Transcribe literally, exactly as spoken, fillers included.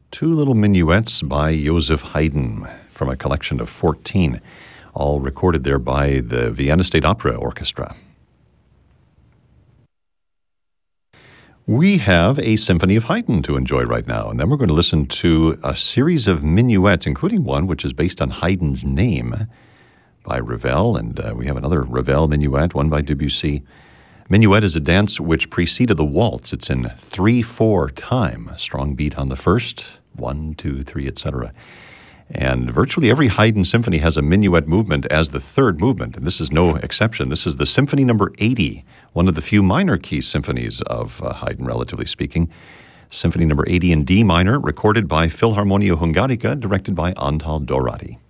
Two little minuets by Joseph Haydn from a collection of fourteen, all recorded there by the Vienna State Opera Orchestra. We have a symphony of Haydn to enjoy right now, and then we're going to listen to a series of minuets, including one which is based on Haydn's name by Ravel, and uh, we have another Ravel minuet, one by Debussy. Minuet is a dance which preceded the waltz. It's in three four time, a strong beat on the first, one, two, three, et cetera. And virtually every Haydn symphony has a minuet movement as the third movement, and this is no exception. This is the Symphony Number eighty, one of the few minor key symphonies of uh, Haydn, relatively speaking. Symphony Number eighty in D minor, recorded by Philharmonia Hungarica, directed by Antal Dorati.